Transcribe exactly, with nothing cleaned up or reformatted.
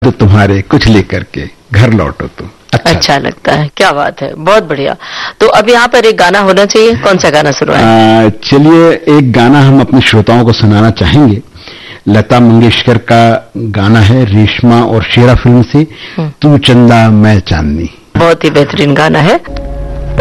तो तुम्हारे कुछ लेकर के घर लौटो तुम। अच्छा, अच्छा लगता है, क्या बात है, बहुत बढ़िया। तो अब यहाँ पर एक गाना होना चाहिए, कौन सा गाना सुनवाएं? चलिए एक गाना हम अपने श्रोताओं को सुनाना चाहेंगे। लता मंगेशकर का गाना है, रेशमा और शेरा फिल्म से, तू चंदा मैं चांदनी। बहुत ही बेहतरीन गाना है।